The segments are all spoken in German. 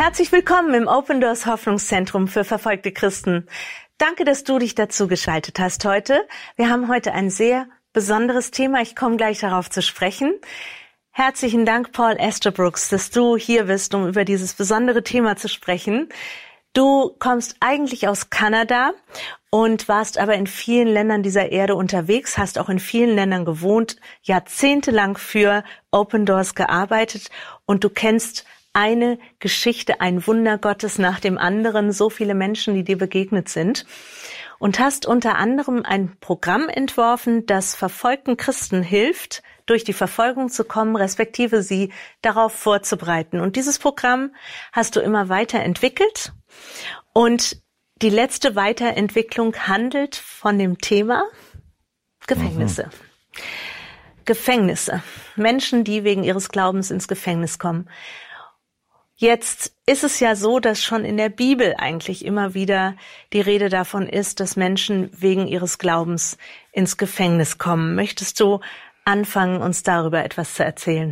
Herzlich willkommen im Open Doors Hoffnungszentrum für verfolgte Christen. Danke, dass du dich dazu geschaltet hast heute. Wir haben heute ein sehr besonderes Thema. Ich komme gleich darauf zu sprechen. Herzlichen Dank, Paul Estabrooks, dass du hier bist, um über dieses besondere Thema zu sprechen. Du kommst eigentlich aus Kanada und warst aber in vielen Ländern dieser Erde unterwegs, hast auch in vielen Ländern gewohnt, jahrzehntelang für Open Doors gearbeitet und du kennst eine Geschichte, ein Wunder Gottes nach dem anderen, so viele Menschen, die dir begegnet sind. Und hast unter anderem ein Programm entworfen, das verfolgten Christen hilft, durch die Verfolgung zu kommen, respektive sie darauf vorzubereiten. Und dieses Programm hast du immer weiterentwickelt. Und die letzte Weiterentwicklung handelt von dem Thema Gefängnisse. Gefängnisse. Menschen, die wegen ihres Glaubens ins Gefängnis kommen. Jetzt ist es ja so, dass schon in der Bibel eigentlich immer wieder die Rede davon ist, dass Menschen wegen ihres Glaubens ins Gefängnis kommen. Möchtest du anfangen, uns darüber etwas zu erzählen?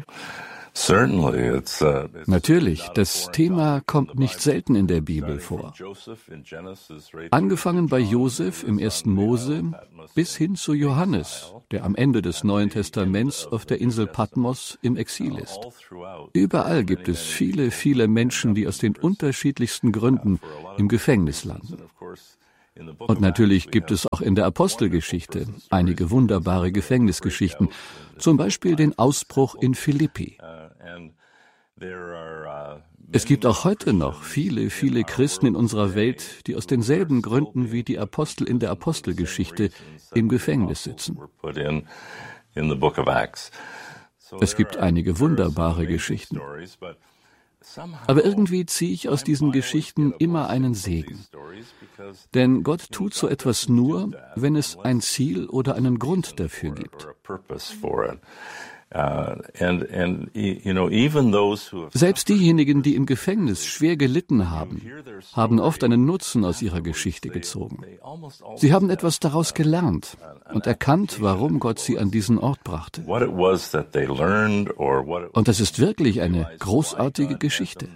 Natürlich, das Thema kommt nicht selten in der Bibel vor. Angefangen bei Josef im 1. Mose bis hin zu Johannes, der am Ende des Neuen Testaments auf der Insel Patmos im Exil ist. Überall gibt es viele, viele Menschen, die aus den unterschiedlichsten Gründen im Gefängnis landen. Und natürlich gibt es auch in der Apostelgeschichte einige wunderbare Gefängnisgeschichten, zum Beispiel den Ausbruch in Philippi. Es gibt auch heute noch viele, viele Christen in unserer Welt, die aus denselben Gründen wie die Apostel in der Apostelgeschichte im Gefängnis sitzen. Es gibt einige wunderbare Geschichten. Aber irgendwie ziehe ich aus diesen Geschichten immer einen Segen. Denn Gott tut so etwas nur, wenn es ein Ziel oder einen Grund dafür gibt. Selbst diejenigen, die im Gefängnis schwer gelitten haben, haben oft einen Nutzen aus ihrer Geschichte gezogen. Sie haben etwas daraus gelernt und erkannt, warum Gott sie an diesen Ort brachte. Und das ist wirklich eine großartige Geschichte.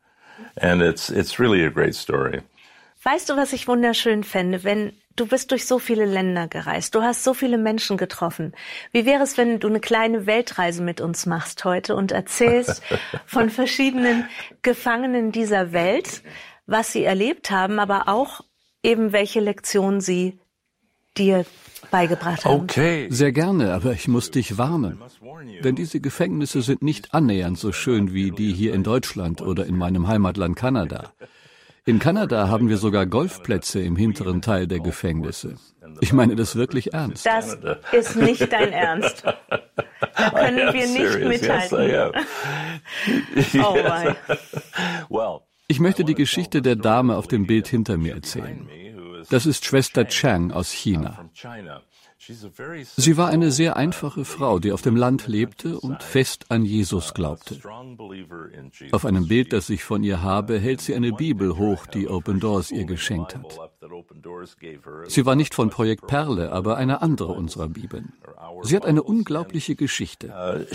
Weißt du, was ich wunderschön fände, du bist durch so viele Länder gereist, du hast so viele Menschen getroffen. Wie wäre es, wenn du eine kleine Weltreise mit uns machst heute und erzählst von verschiedenen Gefangenen dieser Welt, was sie erlebt haben, aber auch eben welche Lektionen sie dir beigebracht haben? Okay. Sehr gerne, aber ich muss dich warnen. Denn diese Gefängnisse sind nicht annähernd so schön wie die hier in Deutschland oder in meinem Heimatland Kanada. In Kanada haben wir sogar Golfplätze im hinteren Teil der Gefängnisse. Ich meine das wirklich ernst. Das ist nicht dein Ernst. Da können wir nicht mithalten. Oh mein. Ich möchte die Geschichte der Dame auf dem Bild hinter mir erzählen. Das ist Schwester Chang aus China. Sie war eine sehr einfache Frau, die auf dem Land lebte und fest an Jesus glaubte. Auf einem Bild, das ich von ihr habe, hält sie eine Bibel hoch, die Open Doors ihr geschenkt hat. Sie war nicht von Projekt Perle, aber eine andere unserer Bibeln. Sie hat eine unglaubliche Geschichte.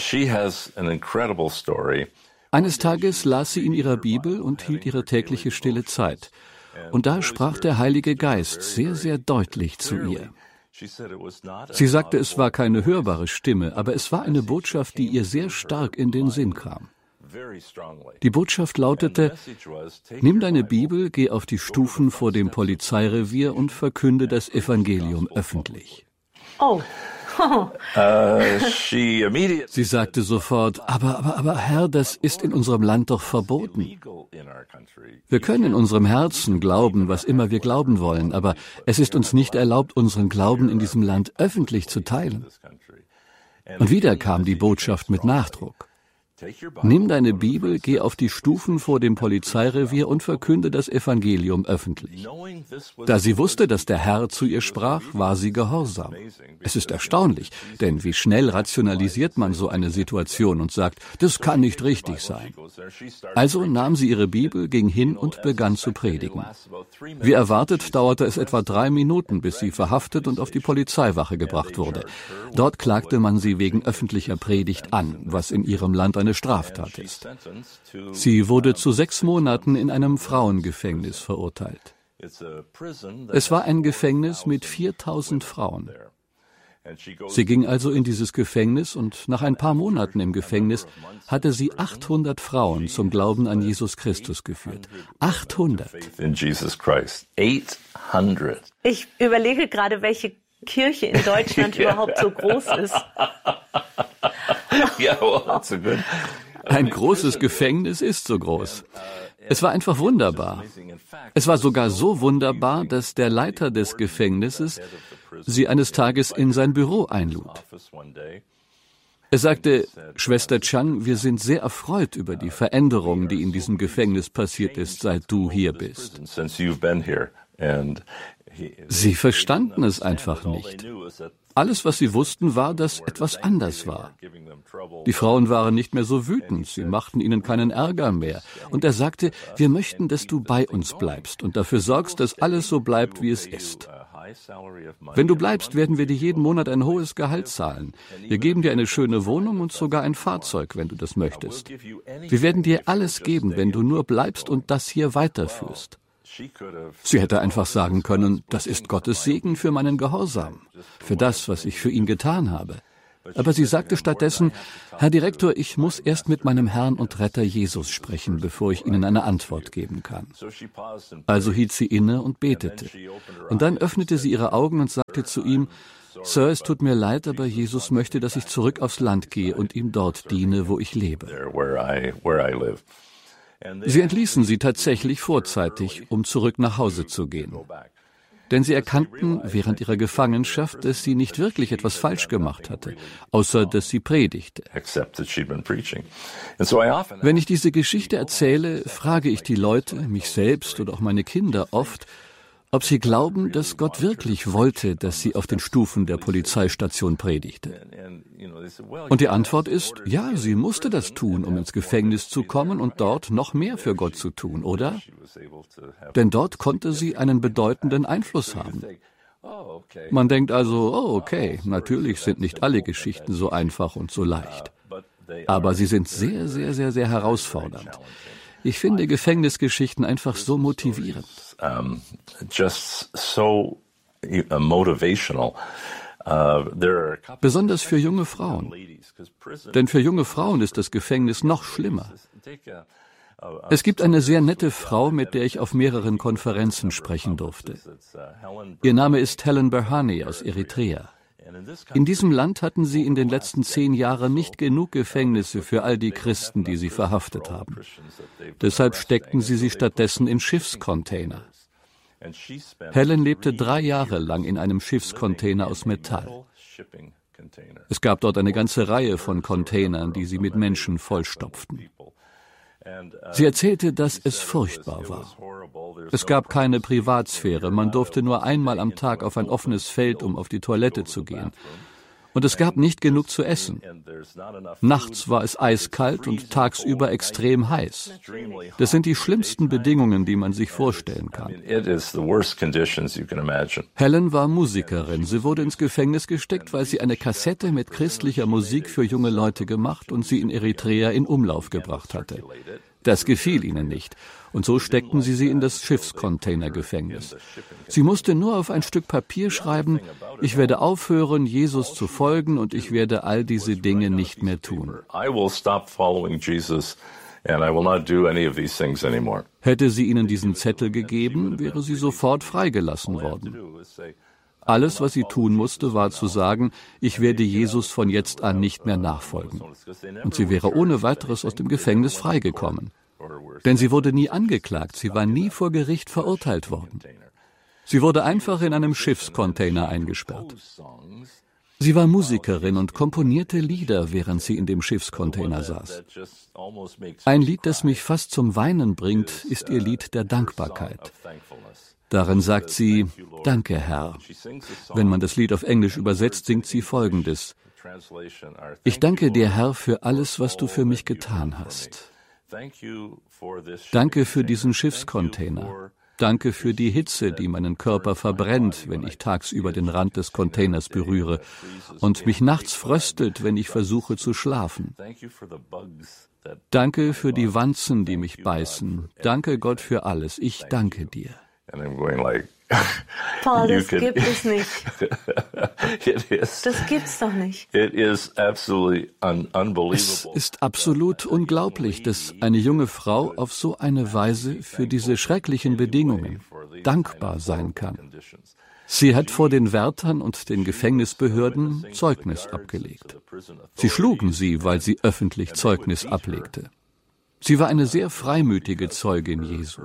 Eines Tages las sie in ihrer Bibel und hielt ihre tägliche stille Zeit. Und da sprach der Heilige Geist sehr, sehr deutlich zu ihr. Sie sagte, es war keine hörbare Stimme, aber es war eine Botschaft, die ihr sehr stark in den Sinn kam. Die Botschaft lautete: Nimm deine Bibel, geh auf die Stufen vor dem Polizeirevier und verkünde das Evangelium öffentlich. Oh. Sie sagte sofort, aber Herr, das ist in unserem Land doch verboten. Wir können in unserem Herzen glauben, was immer wir glauben wollen, aber es ist uns nicht erlaubt, unseren Glauben in diesem Land öffentlich zu teilen. Und wieder kam die Botschaft mit Nachdruck. Nimm deine Bibel, geh auf die Stufen vor dem Polizeirevier und verkünde das Evangelium öffentlich. Da sie wusste, dass der Herr zu ihr sprach, war sie gehorsam. Es ist erstaunlich, denn wie schnell rationalisiert man so eine Situation und sagt, das kann nicht richtig sein. Also nahm sie ihre Bibel, ging hin und begann zu predigen. Wie erwartet, dauerte es etwa 3 Minuten, bis sie verhaftet und auf die Polizeiwache gebracht wurde. Dort klagte man sie wegen öffentlicher Predigt an, was in ihrem Land eine eine Straftat ist. Sie wurde zu 6 Monaten in einem Frauengefängnis verurteilt. Es war ein Gefängnis mit 4.000 Frauen. Sie ging also in dieses Gefängnis und nach ein paar Monaten im Gefängnis hatte sie 800 Frauen zum Glauben an Jesus Christus geführt. 800. Ich überlege gerade, welche Kirche in Deutschland überhaupt so groß ist. Ein großes Gefängnis ist so groß. Es war einfach wunderbar. Es war sogar so wunderbar, dass der Leiter des Gefängnisses sie eines Tages in sein Büro einlud. Er sagte, Schwester Chang, wir sind sehr erfreut über die Veränderung, die in diesem Gefängnis passiert ist, seit du hier bist. Sie verstanden es einfach nicht. Alles, was sie wussten, war, dass etwas anders war. Die Frauen waren nicht mehr so wütend, sie machten ihnen keinen Ärger mehr. Und er sagte, wir möchten, dass du bei uns bleibst und dafür sorgst, dass alles so bleibt, wie es ist. Wenn du bleibst, werden wir dir jeden Monat ein hohes Gehalt zahlen. Wir geben dir eine schöne Wohnung und sogar ein Fahrzeug, wenn du das möchtest. Wir werden dir alles geben, wenn du nur bleibst und das hier weiterführst. Sie hätte einfach sagen können, das ist Gottes Segen für meinen Gehorsam, für das, was ich für ihn getan habe. Aber sie sagte stattdessen, Herr Direktor, ich muss erst mit meinem Herrn und Retter Jesus sprechen, bevor ich Ihnen eine Antwort geben kann. Also hielt sie inne und betete. Und dann öffnete sie ihre Augen und sagte zu ihm, Sir, es tut mir leid, aber Jesus möchte, dass ich zurück aufs Land gehe und ihm dort diene, wo ich lebe. Sie entließen sie tatsächlich vorzeitig, um zurück nach Hause zu gehen. Denn sie erkannten während ihrer Gefangenschaft, dass sie nicht wirklich etwas falsch gemacht hatte, außer dass sie predigte. Wenn ich diese Geschichte erzähle, frage ich die Leute, mich selbst oder auch meine Kinder oft, ob sie glauben, dass Gott wirklich wollte, dass sie auf den Stufen der Polizeistation predigte. Und die Antwort ist, ja, sie musste das tun, um ins Gefängnis zu kommen und dort noch mehr für Gott zu tun, oder? Denn dort konnte sie einen bedeutenden Einfluss haben. Man denkt also, oh okay, natürlich sind nicht alle Geschichten so einfach und so leicht. Aber sie sind sehr, sehr, sehr, sehr herausfordernd. Ich finde Gefängnisgeschichten einfach so motivierend. Besonders für junge Frauen. Denn für junge Frauen ist das Gefängnis noch schlimmer. Es gibt eine sehr nette Frau, mit der ich auf mehreren Konferenzen sprechen durfte. Ihr Name ist Helen Berhane aus Eritrea. In diesem Land hatten sie in den letzten 10 Jahren nicht genug Gefängnisse für all die Christen, die sie verhaftet haben. Deshalb steckten sie stattdessen in Schiffscontainer. Helen lebte 3 Jahre lang in einem Schiffscontainer aus Metall. Es gab dort eine ganze Reihe von Containern, die sie mit Menschen vollstopften. Sie erzählte, dass es furchtbar war. Es gab keine Privatsphäre, man durfte nur einmal am Tag auf ein offenes Feld, um auf die Toilette zu gehen. Und es gab nicht genug zu essen. Nachts war es eiskalt und tagsüber extrem heiß. Das sind die schlimmsten Bedingungen, die man sich vorstellen kann. Helen war Musikerin. Sie wurde ins Gefängnis gesteckt, weil sie eine Kassette mit christlicher Musik für junge Leute gemacht und sie in Eritrea in Umlauf gebracht hatte. Das gefiel ihnen nicht. Und so steckten sie in das Schiffscontainergefängnis. Sie musste nur auf ein Stück Papier schreiben, ich werde aufhören, Jesus zu folgen und ich werde all diese Dinge nicht mehr tun. Hätte sie ihnen diesen Zettel gegeben, wäre sie sofort freigelassen worden. Alles, was sie tun musste, war zu sagen, ich werde Jesus von jetzt an nicht mehr nachfolgen. Und sie wäre ohne weiteres aus dem Gefängnis freigekommen. Denn sie wurde nie angeklagt, sie war nie vor Gericht verurteilt worden. Sie wurde einfach in einem Schiffscontainer eingesperrt. Sie war Musikerin und komponierte Lieder, während sie in dem Schiffscontainer saß. Ein Lied, das mich fast zum Weinen bringt, ist ihr Lied der Dankbarkeit. Darin sagt sie, Danke, Herr. Wenn man das Lied auf Englisch übersetzt, singt sie Folgendes. Ich danke dir, Herr, für alles, was du für mich getan hast. Danke für diesen Schiffscontainer. Danke für die Hitze, die meinen Körper verbrennt, wenn ich tagsüber den Rand des Containers berühre und mich nachts fröstelt, wenn ich versuche zu schlafen. Danke für die Wanzen, die mich beißen. Danke Gott für alles. Ich danke dir. Paul, das gibt es nicht. Das gibt's doch nicht. Es ist absolut unglaublich, dass eine junge Frau auf so eine Weise für diese schrecklichen Bedingungen dankbar sein kann. Sie hat vor den Wärtern und den Gefängnisbehörden Zeugnis abgelegt. Sie schlugen sie, weil sie öffentlich Zeugnis ablegte. Sie war eine sehr freimütige Zeugin Jesu.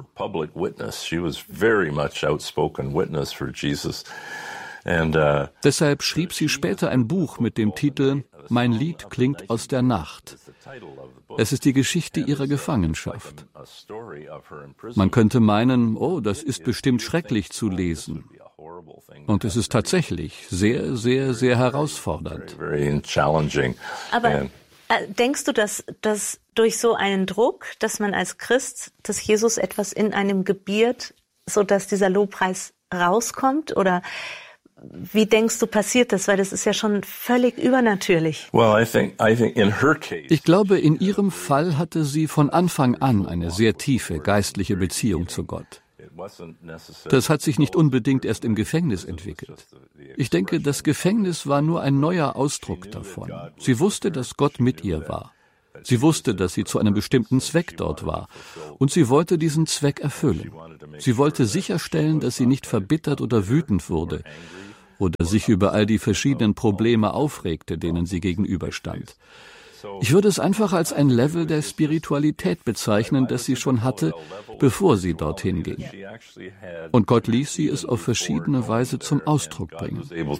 Deshalb schrieb sie später ein Buch mit dem Titel »Mein Lied klingt aus der Nacht«. Es ist die Geschichte ihrer Gefangenschaft. Man könnte meinen, oh, das ist bestimmt schrecklich zu lesen. Und es ist tatsächlich sehr, sehr, sehr herausfordernd. Aber denkst du, dass durch so einen Druck, dass man als Christ, dass Jesus etwas in einem gebiert, sodass dieser Lobpreis rauskommt? Oder wie denkst du, passiert das? Weil das ist ja schon völlig übernatürlich. Ich glaube, in ihrem Fall hatte sie von Anfang an eine sehr tiefe geistliche Beziehung zu Gott. Das hat sich nicht unbedingt erst im Gefängnis entwickelt. Ich denke, das Gefängnis war nur ein neuer Ausdruck davon. Sie wusste, dass Gott mit ihr war. Sie wusste, dass sie zu einem bestimmten Zweck dort war. Und sie wollte diesen Zweck erfüllen. Sie wollte sicherstellen, dass sie nicht verbittert oder wütend wurde oder sich über all die verschiedenen Probleme aufregte, denen sie gegenüberstand. Ich würde es einfach als ein Level der Spiritualität bezeichnen, das sie schon hatte, bevor sie dorthin ging. Und Gott ließ sie es auf verschiedene Weise zum Ausdruck bringen.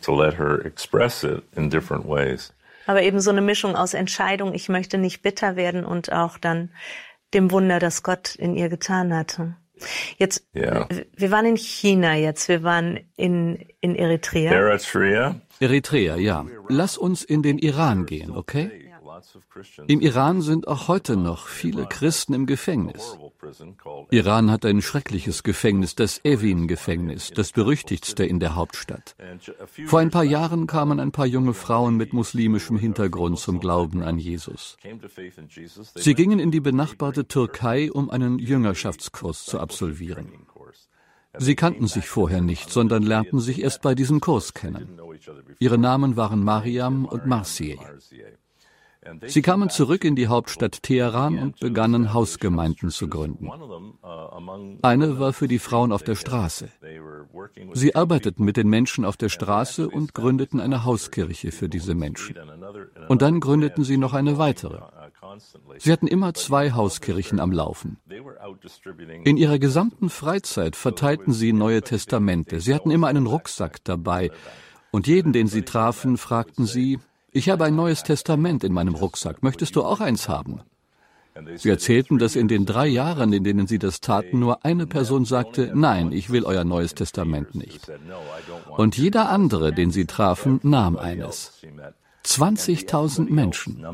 Aber eben so eine Mischung aus Entscheidung, ich möchte nicht bitter werden, und auch dann dem Wunder, das Gott in ihr getan hatte. Jetzt, wir waren in China jetzt, wir waren in Eritrea. Eritrea, ja. Lass uns in den Iran gehen, okay? Im Iran sind auch heute noch viele Christen im Gefängnis. Iran hat ein schreckliches Gefängnis, das Evin-Gefängnis, das berüchtigtste in der Hauptstadt. Vor ein paar Jahren kamen ein paar junge Frauen mit muslimischem Hintergrund zum Glauben an Jesus. Sie gingen in die benachbarte Türkei, um einen Jüngerschaftskurs zu absolvieren. Sie kannten sich vorher nicht, sondern lernten sich erst bei diesem Kurs kennen. Ihre Namen waren Mariam und Marzieh. Sie kamen zurück in die Hauptstadt Teheran und begannen Hausgemeinden zu gründen. Eine war für die Frauen auf der Straße. Sie arbeiteten mit den Menschen auf der Straße und gründeten eine Hauskirche für diese Menschen. Und dann gründeten sie noch eine weitere. Sie hatten immer 2 Hauskirchen am Laufen. In ihrer gesamten Freizeit verteilten sie Neue Testamente. Sie hatten immer einen Rucksack dabei. Und jeden, den sie trafen, fragten sie: Ich habe ein Neues Testament in meinem Rucksack. Möchtest du auch eins haben? Sie erzählten, dass in den 3 Jahren, in denen sie das taten, nur eine Person sagte: Nein, ich will euer Neues Testament nicht. Und jeder andere, den sie trafen, nahm eines. 20.000 Menschen.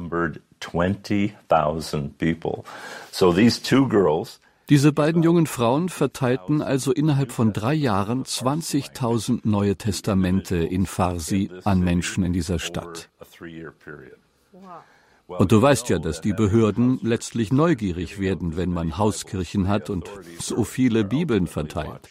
Diese beiden jungen Frauen verteilten also innerhalb von 3 Jahren 20.000 Neue Testamente in Farsi an Menschen in dieser Stadt. Und du weißt ja, dass die Behörden letztlich neugierig werden, wenn man Hauskirchen hat und so viele Bibeln verteilt.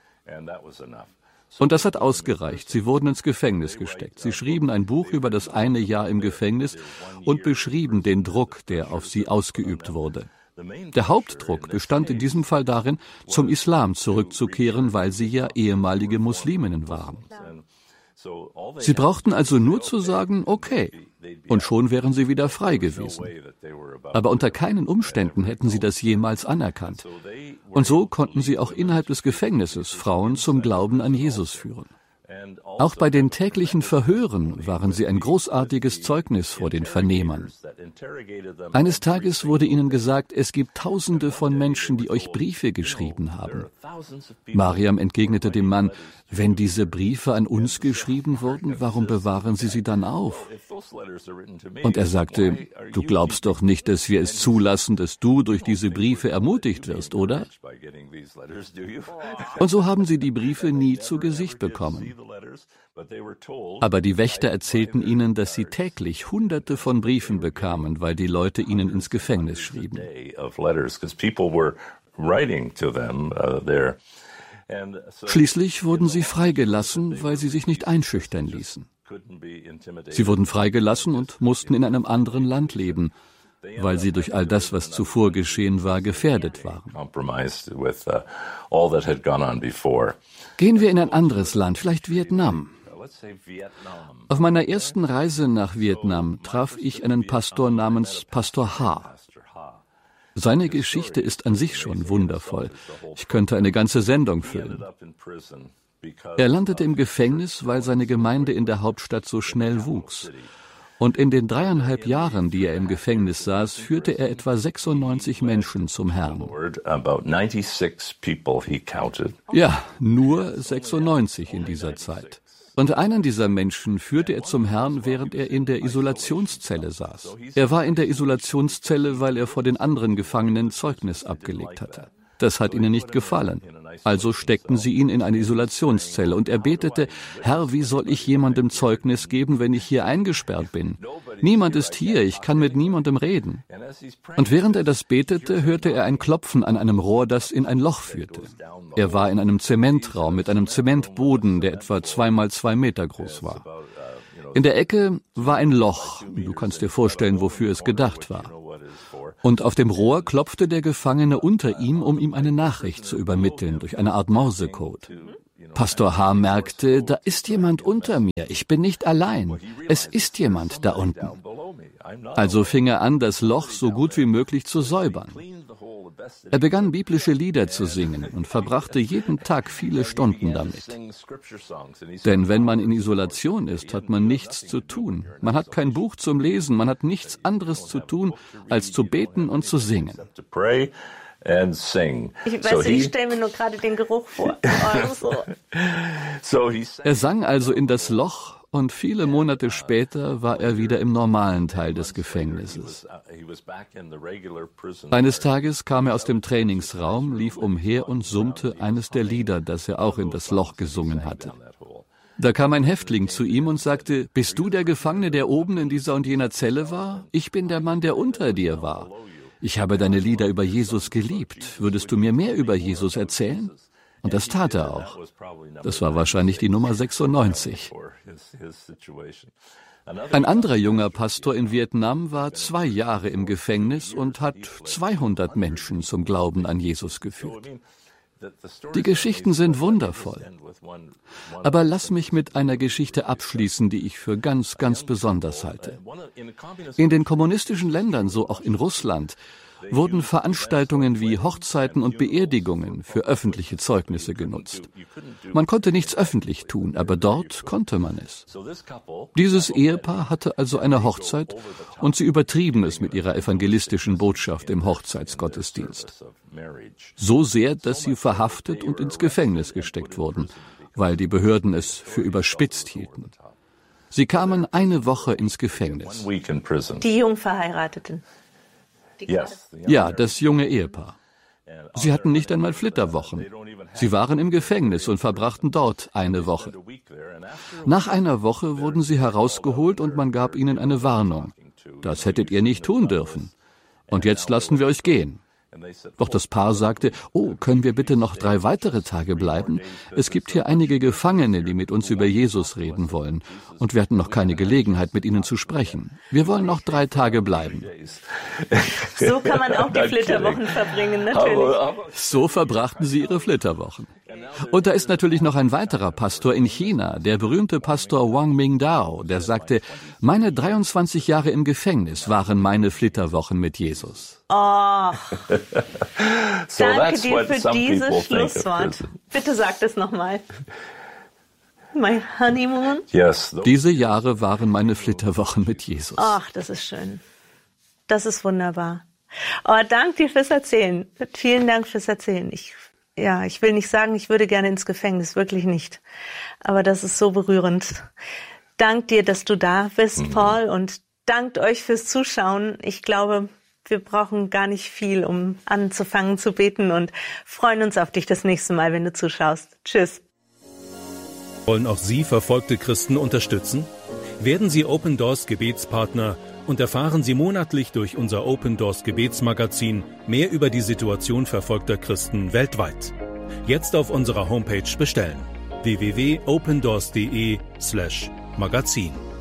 Und das hat ausgereicht. Sie wurden ins Gefängnis gesteckt. Sie schrieben ein Buch über das eine Jahr im Gefängnis und beschrieben den Druck, der auf sie ausgeübt wurde. Der Hauptdruck bestand in diesem Fall darin, zum Islam zurückzukehren, weil sie ja ehemalige Musliminnen waren. Sie brauchten also nur zu sagen, okay, und schon wären sie wieder frei gewesen. Aber unter keinen Umständen hätten sie das jemals anerkannt. Und so konnten sie auch innerhalb des Gefängnisses Frauen zum Glauben an Jesus führen. Auch bei den täglichen Verhören waren sie ein großartiges Zeugnis vor den Vernehmern. Eines Tages wurde ihnen gesagt, es gibt Tausende von Menschen, die euch Briefe geschrieben haben. Mariam entgegnete dem Mann, wenn diese Briefe an uns geschrieben wurden, warum bewahren Sie sie dann auf? Und er sagte, du glaubst doch nicht, dass wir es zulassen, dass du durch diese Briefe ermutigt wirst, oder? Und so haben sie die Briefe nie zu Gesicht bekommen. Aber die Wächter erzählten ihnen, dass sie täglich Hunderte von Briefen bekamen, weil die Leute ihnen ins Gefängnis schrieben. Schließlich wurden sie freigelassen, weil sie sich nicht einschüchtern ließen. Sie wurden freigelassen und mussten in einem anderen Land leben, weil sie durch all das, was zuvor geschehen war, gefährdet waren. Gehen wir in ein anderes Land, vielleicht Vietnam. Auf meiner ersten Reise nach Vietnam traf ich einen Pastor namens Pastor Ha. Seine Geschichte ist an sich schon wundervoll. Ich könnte eine ganze Sendung füllen. Er landete im Gefängnis, weil seine Gemeinde in der Hauptstadt so schnell wuchs. Und in den 3,5 Jahren, die er im Gefängnis saß, führte er etwa 96 Menschen zum Herrn. Ja, nur 96 in dieser Zeit. Und einen dieser Menschen führte er zum Herrn, während er in der Isolationszelle saß. Er war in der Isolationszelle, weil er vor den anderen Gefangenen Zeugnis abgelegt hatte. Das hat ihnen nicht gefallen. Also steckten sie ihn in eine Isolationszelle und er betete, Herr, wie soll ich jemandem Zeugnis geben, wenn ich hier eingesperrt bin? Niemand ist hier, ich kann mit niemandem reden. Und während er das betete, hörte er ein Klopfen an einem Rohr, das in ein Loch führte. Er war in einem Zementraum mit einem Zementboden, der etwa 2 mal 2 Meter groß war. In der Ecke war ein Loch. Du kannst dir vorstellen, wofür es gedacht war. Und auf dem Rohr klopfte der Gefangene unter ihm, um ihm eine Nachricht zu übermitteln, durch eine Art Morsecode. Pastor H. merkte, da ist jemand unter mir, ich bin nicht allein, es ist jemand da unten. Also fing er an, das Loch so gut wie möglich zu säubern. Er begann biblische Lieder zu singen und verbrachte jeden Tag viele Stunden damit. Denn wenn man in Isolation ist, hat man nichts zu tun. Man hat kein Buch zum Lesen, man hat nichts anderes zu tun, als zu beten und zu singen. Ich stelle mir nur gerade den Geruch vor. Er sang also in das Loch und viele Monate später war er wieder im normalen Teil des Gefängnisses. Eines Tages kam er aus dem Trainingsraum, lief umher und summte eines der Lieder, das er auch in das Loch gesungen hatte. Da kam ein Häftling zu ihm und sagte, bist du der Gefangene, der oben in dieser und jener Zelle war? Ich bin der Mann, der unter dir war. Ich habe deine Lieder über Jesus geliebt. Würdest du mir mehr über Jesus erzählen? Und das tat er auch. Das war wahrscheinlich die Nummer 96. Ein anderer junger Pastor in Vietnam war 2 Jahre im Gefängnis und hat 200 Menschen zum Glauben an Jesus geführt. Die Geschichten sind wundervoll. Aber lass mich mit einer Geschichte abschließen, die ich für ganz, ganz besonders halte. In den kommunistischen Ländern, so auch in Russland, wurden Veranstaltungen wie Hochzeiten und Beerdigungen für öffentliche Zeugnisse genutzt. Man konnte nichts öffentlich tun, aber dort konnte man es. Dieses Ehepaar hatte also eine Hochzeit und sie übertrieben es mit ihrer evangelistischen Botschaft im Hochzeitsgottesdienst. So sehr, dass sie verhaftet und ins Gefängnis gesteckt wurden, weil die Behörden es für überspitzt hielten. Sie kamen 1 Woche ins Gefängnis. Die Jungverheirateten. Ja, das junge Ehepaar. Sie hatten nicht einmal Flitterwochen. Sie waren im Gefängnis und verbrachten dort 1 Woche. Nach 1 Woche wurden sie herausgeholt und man gab ihnen eine Warnung. Das hättet ihr nicht tun dürfen. Und jetzt lassen wir euch gehen. Doch das Paar sagte, oh, können wir bitte noch 3 weitere Tage bleiben? Es gibt hier einige Gefangene, die mit uns über Jesus reden wollen. Und wir hatten noch keine Gelegenheit, mit ihnen zu sprechen. Wir wollen noch 3 Tage bleiben. So kann man auch die Flitterwochen verbringen, natürlich. So verbrachten sie ihre Flitterwochen. Und da ist natürlich noch ein weiterer Pastor in China, der berühmte Pastor Wang Mingdao, der sagte, meine 23 Jahre im Gefängnis waren meine Flitterwochen mit Jesus. Oh, danke dir für dieses Schlusswort. Bitte sag das nochmal. My honeymoon? Diese Jahre waren meine Flitterwochen mit Jesus. Ach, das ist schön. Das ist wunderbar. Oh, danke dir fürs Erzählen. Vielen Dank fürs Erzählen. Ich will nicht sagen, ich würde gerne ins Gefängnis, wirklich nicht. Aber das ist so berührend. Dank dir, dass du da bist, Paul, und dankt euch fürs Zuschauen. Ich glaube, wir brauchen gar nicht viel, um anzufangen zu beten, und freuen uns auf dich das nächste Mal, wenn du zuschaust. Tschüss. Wollen auch Sie verfolgte Christen unterstützen? Werden Sie Open Doors Gebetspartner und erfahren Sie monatlich durch unser Open Doors Gebetsmagazin mehr über die Situation verfolgter Christen weltweit. Jetzt auf unserer Homepage bestellen: www.opendoors.de/magazin.